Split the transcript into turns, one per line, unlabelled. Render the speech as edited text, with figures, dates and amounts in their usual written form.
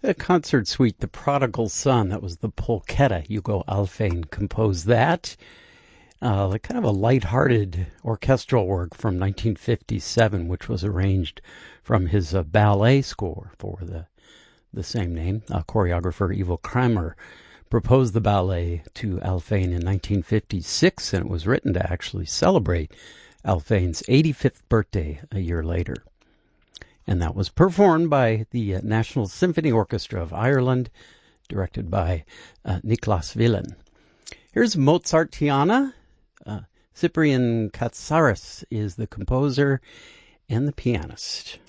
A concert suite, The Prodigal Son. That was the polketta. Hugo Alfvén composed that. Kind of a light-hearted orchestral work from 1957, which was arranged from his ballet score for the same name. Choreographer Ivo Kramer proposed the ballet to Alfvén in 1956, and it was written to actually celebrate Alfvén's 85th birthday a year later. And that was performed by the National Symphony Orchestra of Ireland, directed by Niklas Willen. Here's Mozartiana. Cyprian Katsaris is the composer and the pianist.